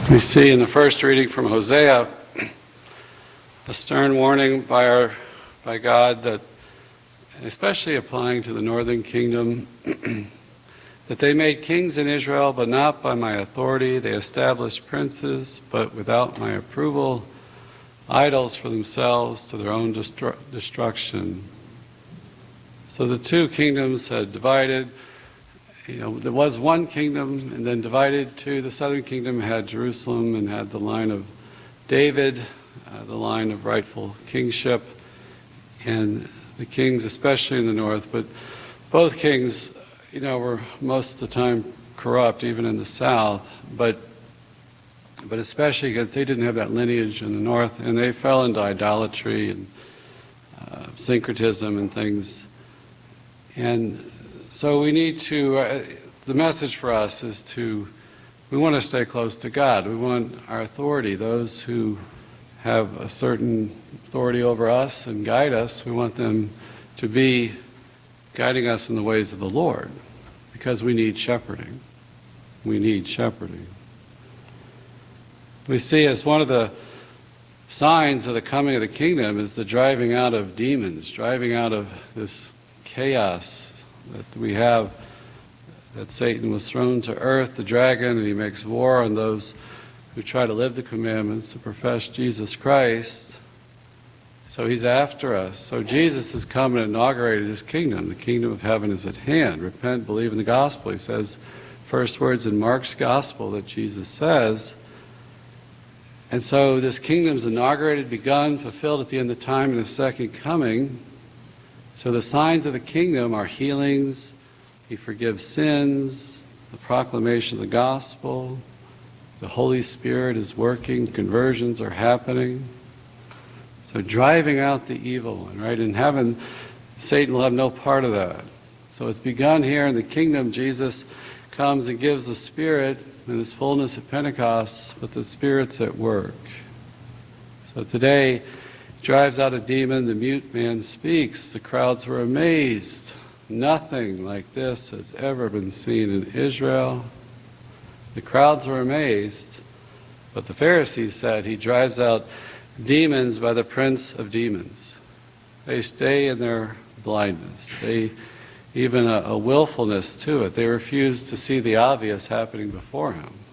We see in the first reading from Hosea a stern warning by God that, especially applying to the northern kingdom, that they made kings in Israel, but not by my authority. They established princes, but without my approval, idols for themselves to their own destruction. So the two kingdoms had divided. There was one kingdom and then divided two. The southern kingdom had Jerusalem and had the line of David, the line of rightful kingship, and the kings, especially in the north. But both kings, were most of the time corrupt, even in the south. But especially because they didn't have that lineage in the north, and they fell into idolatry and syncretism and things. And so we need to, the message for us is we want to stay close to God. We want our authority, those who have a certain authority over us and guide us, we want them to be guiding us in the ways of the Lord, because we need shepherding. We need shepherding. We see as one of the signs of the coming of the kingdom is the driving out of demons, driving out of this chaos that we have, that Satan was thrown to earth, the dragon, and he makes war on those who try to live the commandments, to profess Jesus Christ. So he's after us. So Jesus has come and inaugurated his kingdom. The kingdom of heaven is at hand. Repent, believe in the gospel. He says, first words in Mark's gospel that Jesus says. And so this kingdom's inaugurated, begun, fulfilled at the end of time in his second coming. So the signs of the kingdom are healings, he forgives sins, the proclamation of the gospel, the Holy Spirit is working, conversions are happening. So driving out the evil one, right? In heaven, Satan will have no part of that. So it's begun here in the kingdom. Jesus comes and gives the Spirit in his fullness at Pentecost, but the Spirit's at work. So today, drives out a demon, the mute man speaks. The crowds were amazed. Nothing like this has ever been seen in Israel. The crowds were amazed, but the Pharisees said he drives out demons by the prince of demons. They stay in their blindness. They even a willfulness to it. They refuse to see the obvious happening before him.